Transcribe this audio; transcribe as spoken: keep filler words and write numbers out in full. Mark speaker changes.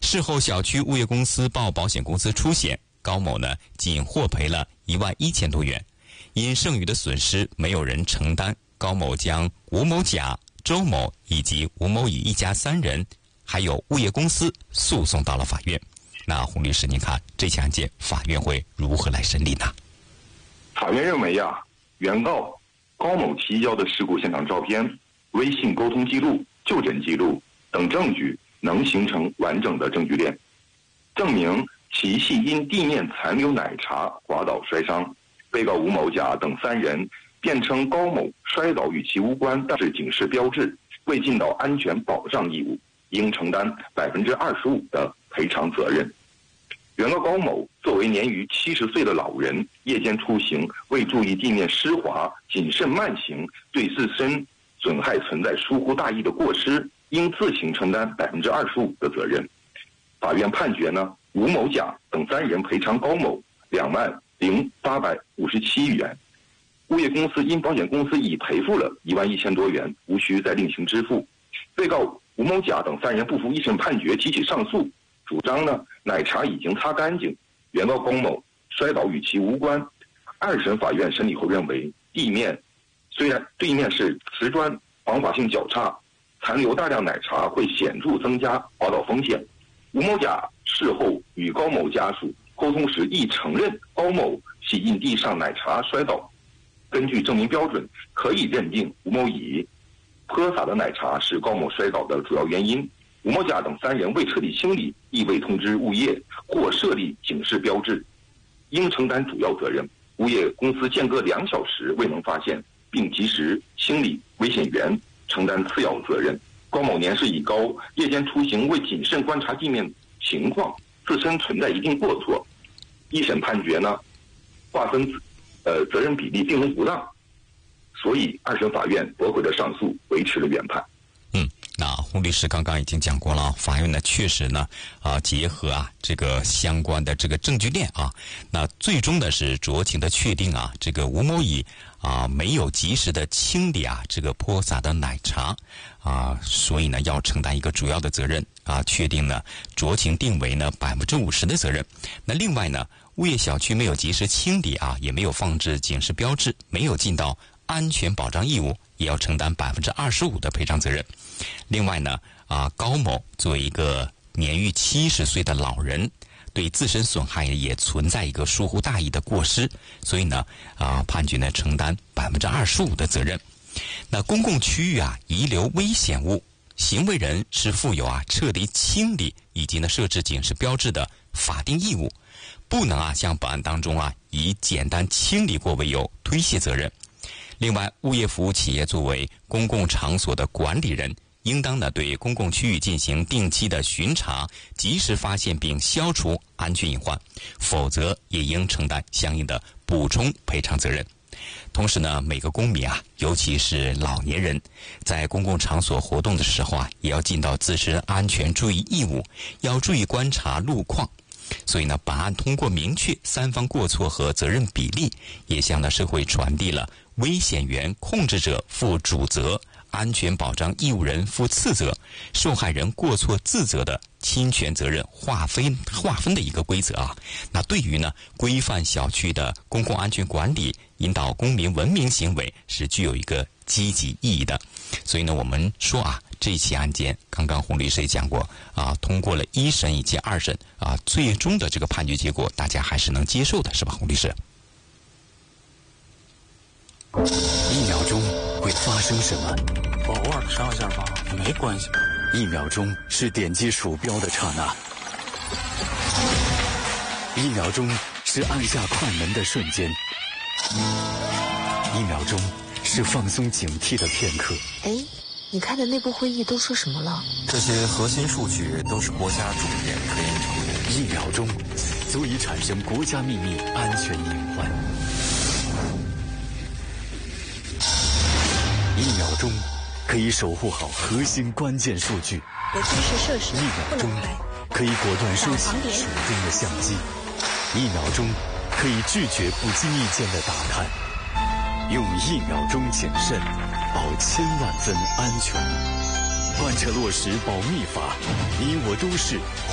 Speaker 1: 事后小区物业公司报保险公司出险，高某呢仅获赔了一万一千多元，因剩余的损失没有人承担，高某将吴某甲、周某以及吴某乙一家三人还有物业公司诉讼到了法院。那洪律师，您看这起案件法院会如何来审理呢？
Speaker 2: 法院认为呀、啊，原告高某提交的事故现场照片、微信沟通记录、就诊记录等证据能形成完整的证据链，证明其系因地面残留奶茶滑倒摔伤。被告吴某甲等三人辩称高某摔倒与其无关，但是警示标志，未尽到安全保障义务，应承担百分之二十五的赔偿责任。原告高某作为年逾七十岁的老人，夜间出行未注意地面湿滑，谨慎慢行，对自身损害存在疏忽大意的过失，应自行承担百分之二十五的责任。法院判决呢，吴某甲等三人赔偿高某两万零八百五十七元，物业公司因保险公司已赔付了一万一千多元，无需再另行支付。被告吴某甲等三人不服一审判决，提起上诉，主张呢奶茶已经擦干净，原告高某摔倒与其无关。二审法院审理后认为，地面虽然地面是瓷砖，防滑性较差，残留大量奶茶会显著增加滑倒风险。吴某甲事后与高某家属沟通时亦承认高某系因地上奶茶摔倒，根据证明标准，可以认定吴某乙泼洒的奶茶是高某摔倒的主要原因。吴某甲等三人未彻底清理，亦未通知物业或设立警示标志，应承担主要责任。物业公司间隔两小时未能发现并及时清理危险源，承担次要责任。高某年事已高，夜间出行未谨慎观察地面情况，自身存在一定过错。一审判决呢，划分呃责任比例并无不当，所以二审法院驳回了上诉，维持了原判。
Speaker 1: 嗯，那洪律师刚刚已经讲过了，法院呢确实呢啊结合啊这个相关的这个证据链啊，那最终呢是酌情的确定啊这个吴某乙啊没有及时的清理啊这个泼洒的奶茶啊，所以呢要承担一个主要的责任啊，确定呢酌情定为呢百分之五十的责任。那另外呢，物业小区没有及时清理啊，也没有放置警示标志，没有尽到安全保障义务，也要承担百分之二十五的赔偿责任。另外呢，啊，高某作为一个年逾七十岁的老人，对自身损害也存在一个疏忽大意的过失，所以呢，啊，判决呢承担百分之二十五的责任。那公共区域啊遗留危险物，行为人是负有啊彻底清理以及呢设置警示标志的法定义务，不能啊像本案当中啊以简单清理过为由推卸责任。另外，物业服务企业作为公共场所的管理人，应当呢对公共区域进行定期的巡查，及时发现并消除安全隐患，否则也应承担相应的补充赔偿责任。同时呢，每个公民啊，尤其是老年人，在公共场所活动的时候啊，也要尽到自身安全注意义务，要注意观察路况。所以呢，本案通过明确三方过错和责任比例，也向了社会传递了危险源控制者负主责、安全保障义务人负次责、受害人过错自责的侵权责任划分划分的一个规则啊。那对于呢规范小区的公共安全管理、引导公民文明行为是具有一个积极意义的。所以呢，我们说啊，这起案件刚刚洪律师也讲过啊，通过了一审以及二审啊，最终的这个判决结果大家还是能接受的，是吧，洪律师？
Speaker 3: 一秒钟会发生什么？
Speaker 4: 我偶尔上一下吧，没关系。
Speaker 3: 一秒钟是点击鼠标的刹那，一秒钟是按下快门的瞬间，一秒钟是放松警惕的片刻。
Speaker 5: 哎，你开的内部会议都说什么了？
Speaker 4: 这些核心数据都是国家重点科研成果。
Speaker 3: 一秒钟足以产生国家秘密安全隐患。一秒钟可以守护好核心关键数据。
Speaker 6: 有军事设施
Speaker 3: 一秒钟可以果断收起手中的相机。一秒钟可以拒绝不经意间的打探。用一秒钟谨慎，保千万分安全。贯彻落实保密法，你我都是